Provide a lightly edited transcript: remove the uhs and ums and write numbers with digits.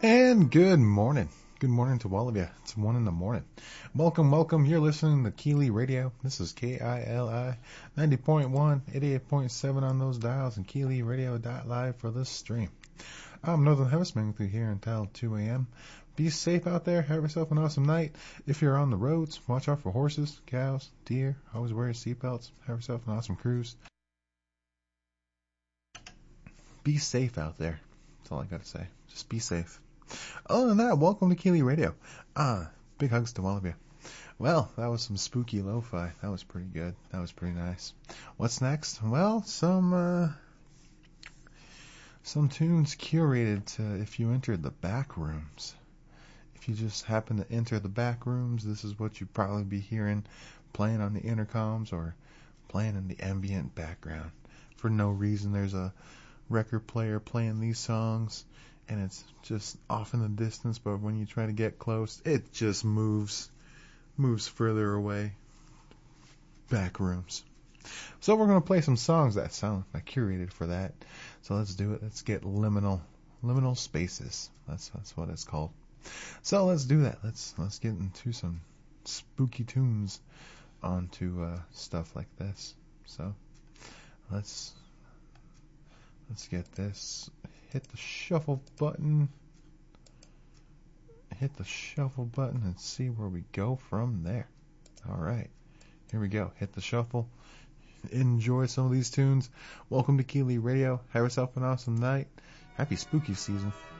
And good morning. Good morning to all of you. It's 1 in the morning. Welcome, welcome. You're listening to Keely Radio. This is KILI 90.1, 88.7 on those dials, and KeelyRadio.live for this stream. I'm Northern Hemisphere with you here until 2 a.m. Be safe out there. Have yourself an awesome night. If you're on the roads, watch out for horses, cows, deer. Always wear your seatbelts. Have yourself an awesome cruise. Be safe out there. That's all I got to say. Just be safe. Other than that, welcome to Keely Radio. Big hugs to all of you. Well, that was some spooky lo-fi. That was pretty good. That was pretty nice. What's next? Well, some tunes curated to if you entered the back rooms. If you just happen to enter the back rooms, this is what you'd probably be hearing playing on the intercoms or playing in the ambient background. For no reason, there's a record player playing these songs, and it's just off in the distance, but when you try to get close, it just moves further away. Back rooms. So we're going to play some songs that sound I curated for that. So let's do it. Let's get liminal spaces. That's what it's called. So let's do that. Let's get into some spooky tunes onto stuff like this. So let's get this. Hit the shuffle button. Hit the shuffle button and see where we go from there. All right. Here we go. Hit the shuffle. Enjoy some of these tunes. Welcome to Keely Radio. Have yourself an awesome night. Happy spooky season.